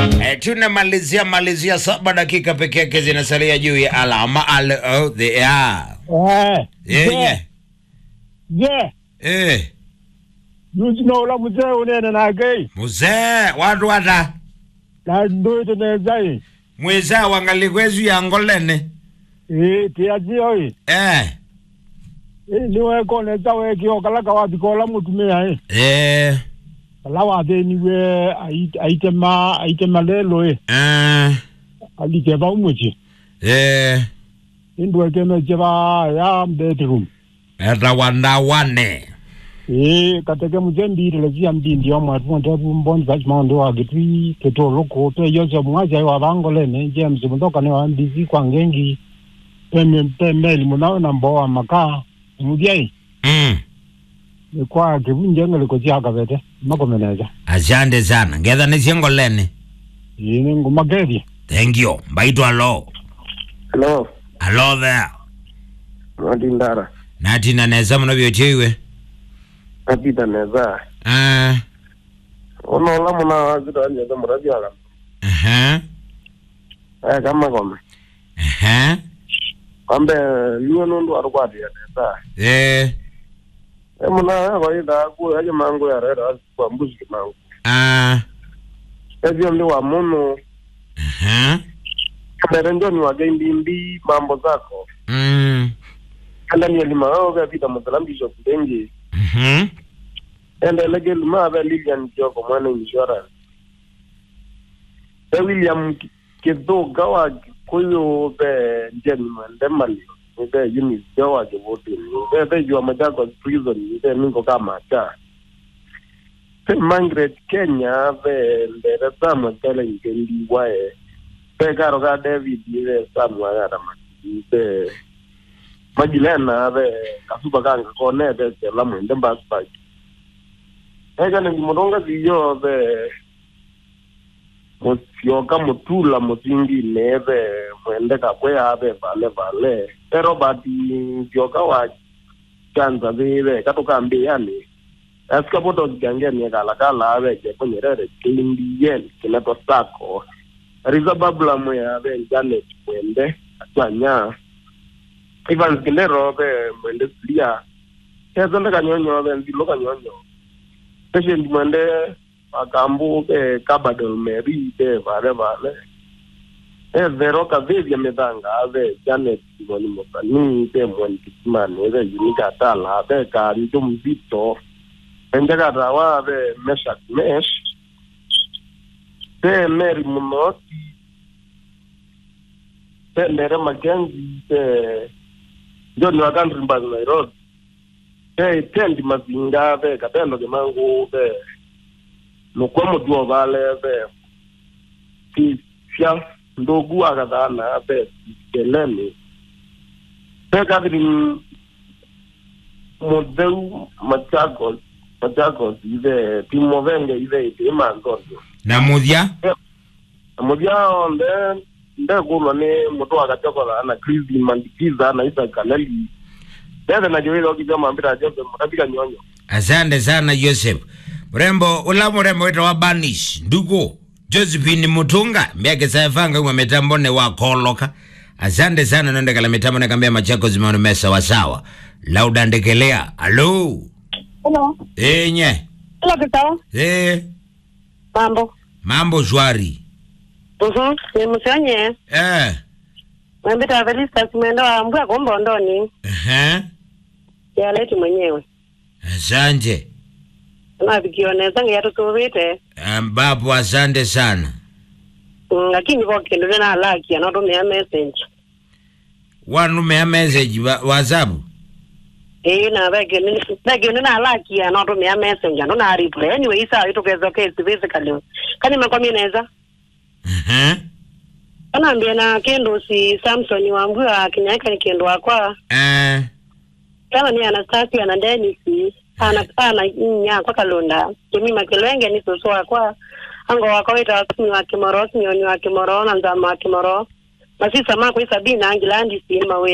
Tunamalizia 7 dakika pekee yake zinasalia juu ya alama the air. Nujino la mzee unene na gay. Mzee watu wata. Na ndoito na zai. Mweze wangalikwezu ya ngolene. Tiajio. Niwe kone zawe kio kalaka wapi kola mutumia. Lawa de niwe aitema lelo. Alikeva umuchi. Indwe keme jeva ya bedroom. Era wanda wane. Kateke mjembi relezia mbindi omo atuonte mboni zachi maondo wa getri keto loko te yose mwaja wa bangole ne James mdoka ne wa mbizi kwa ngengi pemeli munawe na mboa maka mudiai ni kwa kibunje ngale ko jiaga bete makomeneza asante sana ngeza ne singolene ni ngumagedi. Thank you mbaito hello there Ndindara natina neza muno byochewe apita neza ono la muna zito anje za murabi ala kama kome kambe liwe nundu arukwadi ya neza muna kwa ida ku haje mangu ya rera kwa mbuzi mangu hivyo ndi wa munu kamerenjo ni wa mbi mambo zako kanda ni elima wao vya vita mzalambisho kudengi ende lege luma ave Lilian Joko mwana insurance William Kido gawa kuyo be njeni mwende mali be yuni gawa jeboti be jua Machakos prison be mingo kama cha Margaret Kenya be ndere samu tele ngendi wae be karo ka David be samu agara mati be Magilena be kasuba kanga kone be la mwende mbaspa ega ni mudonga siyo be musyoka mutula musingi neve mwende kakwe abe vale pero bati syoka wa chanza vile katoka mbiani aska boto gangeni kala abe je konyerere kindi yen kineto sako riza babla mwe abe Janet mwende atanya Ivan Kinero be mwende silia ezonda kanyonyo abe ndilo kanyonyo Patient mwende akambu kabadol meri vale vero kavivya medanga ave Janet mwani mokani mwani kisimani unika tala ave karido mzito endeka rawa ave Meshak Mesh Mary Munoti Nere Makenzi John Wakandri Mbazi Nairobi tendi mazinga be katendo ke mangu be no komo duo vale be fia ndogu akadana be keleni be kadri modeu Machakos ive timovenge ive imangondo na mudia onde ndekulo ne moto akachokola na Chris Mandikiza na Isa Kalali Dada na jewelo kijama mpira jobe mtabika nyonyo. Asante sana Joseph. Mrembo ula mrembo wetu wa Banish. Ndugu Josephine Mutunga miaka saifanga kwa metambone wa koloka. Asante sana nende kala metambone kambia Machakos zimano mesa wasawa. Lauda ndekelea. Hello. Nye. Hello kitawa. Mambo shwari. Ni msionye. Mwembita avelista kumendo wa mbua kumbo ndoni. Ya letu mwenyewe. Asante. Na vikioneza nge yatu tuwite. Ambapo asante sana. Lakini kwa kendole na laki anatumia message. Wanumea message WhatsApp. Na vege na laki anatumia message ndo na reply. Anyway isa itokeza case basically. Kani mekwambia inaweza? Anaambia na kendo si Samson wambua kinyaika ni kendo wakwa. Kama ni Anastasia na Dennis ana nya kwa Kalonda. Kimi makelenge ni soso wakwa. Ango wakawita wasini wa Kimoro, sinyoni wa Kimoro na nzama wa Kimoro. Masisa mako Sabina Angilandi si mawe.